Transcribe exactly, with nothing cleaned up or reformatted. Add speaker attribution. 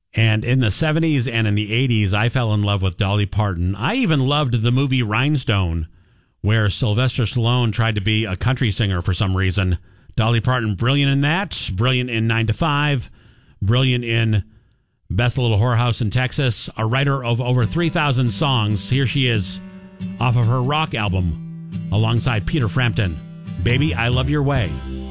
Speaker 1: And in the seventies and in the eighties, I fell in love with Dolly Parton. I even loved the movie Rhinestone, where Sylvester Stallone tried to be a country singer for some reason. Dolly Parton, brilliant in that, brilliant in nine to five, brilliant in Best Little Whorehouse in Texas, a writer of over three thousand songs. Here she is, off of her rock album, alongside Peter Frampton. Baby, I Love Your Way.